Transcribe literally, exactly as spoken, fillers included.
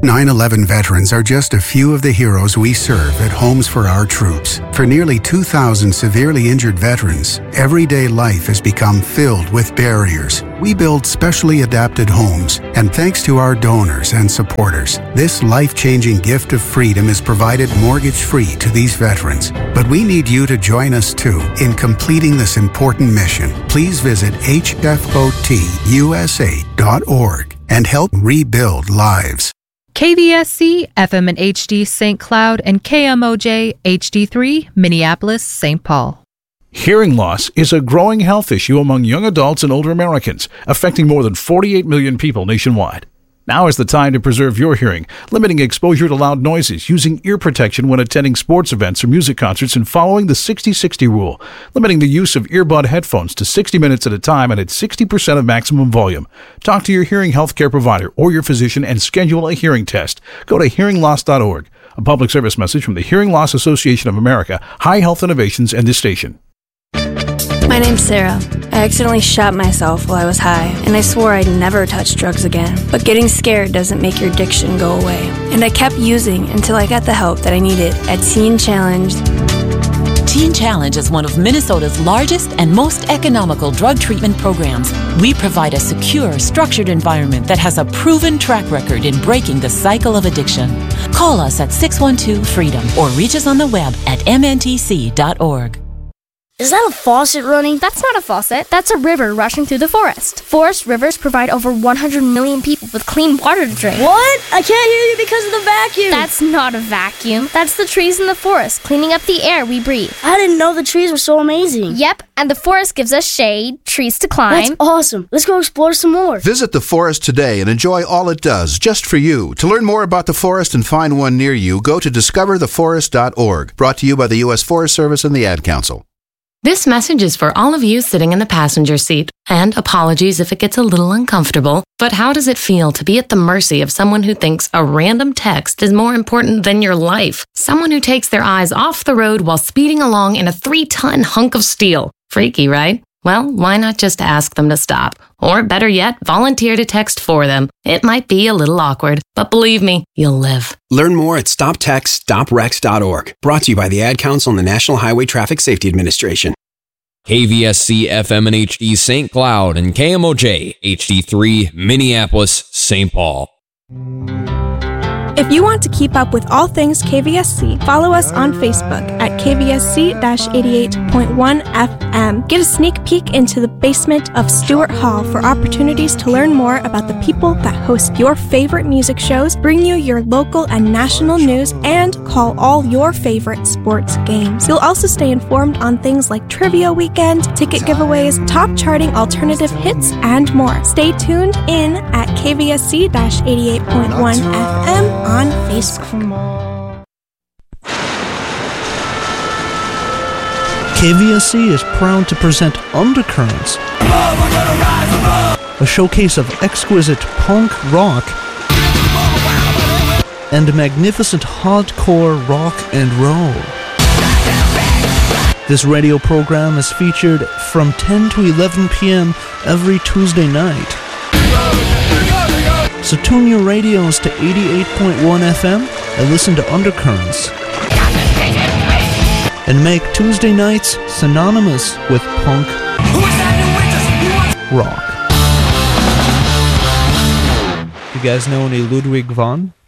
nine eleven veterans are just a few of the heroes we serve at Homes for Our Troops. For nearly two thousand severely injured veterans, everyday life has become filled with barriers. We build specially adapted homes, and thanks to our donors and supporters, this life-changing gift of freedom is provided mortgage-free to these veterans. But we need you to join us too in completing this important mission. Please visit H F O T U S A dot org and help rebuild lives. K V S C, F M and H D Saint Cloud, and K M O J, H D three, Minneapolis, Saint Paul. Hearing loss is a growing health issue among young adults and older Americans, affecting more than forty-eight million people nationwide. Now is the time to preserve your hearing, limiting exposure to loud noises, using ear protection when attending sports events or music concerts, and following the sixty sixty rule, limiting the use of earbud headphones to sixty minutes at a time and at sixty percent of maximum volume. Talk to your hearing health care provider or your physician and schedule a hearing test. Go to hearing loss dot org. A public service message from the Hearing Loss Association of America, High Health Innovations, and this station. My name's Sarah. I accidentally shot myself while I was high, and I swore I'd never touch drugs again. But getting scared doesn't make your addiction go away. And I kept using until I got the help that I needed at Teen Challenge. Teen Challenge is one of Minnesota's largest and most economical drug treatment programs. We provide a secure, structured environment that has a proven track record in breaking the cycle of addiction. Call us at six one two, FREEDOM or reach us on the web at M N T C dot org. Is that a faucet running? That's not a faucet. That's a river rushing through the forest. Forest rivers provide over one hundred million people with clean water to drink. What? I can't hear you because of the vacuum. That's not a vacuum. That's the trees in the forest cleaning up the air we breathe. I didn't know the trees were so amazing. Yep, and the forest gives us shade, trees to climb. That's awesome. Let's go explore some more. Visit the forest today and enjoy all it does, just for you. To learn more about the forest and find one near you, go to discover the forest dot org. Brought to you by the U S Forest Service and the Ad Council. This message is for all of you sitting in the passenger seat. And apologies if it gets a little uncomfortable, but how does it feel to be at the mercy of someone who thinks a random text is more important than your life? Someone who takes their eyes off the road while speeding along in a three-ton hunk of steel. Freaky, right? Well, why not just ask them to stop? Or better yet, volunteer to text for them. It might be a little awkward, but believe me, you'll live. Learn more at stop text stop wrecks dot org. Brought to you by the Ad Council and the National Highway Traffic Safety Administration. K V S C F M and H D Saint Cloud and K M O J H D three Minneapolis, Saint Paul. If you want to keep up with all things K V S C, follow us on Facebook at K V S C eighty-eight point one F M. Get a sneak peek into the basement of Stewart Hall for opportunities to learn more about the people that host your favorite music shows, bring you your local and national news, and call all your favorite sports games. You'll also stay informed on things like Trivia Weekend, ticket giveaways, top charting alternative hits, and more. Stay tuned in at K V S C eighty-eight point one F M on Facebook. K V S C is proud to present Undercurrents, a showcase of exquisite punk rock and magnificent hardcore rock and roll. This radio program is featured from ten to eleven p.m. every Tuesday night. So tune your radios to eighty-eight point one F M and listen to Undercurrents. And make Tuesday nights synonymous with punk rock. You guys know any Ludwig von?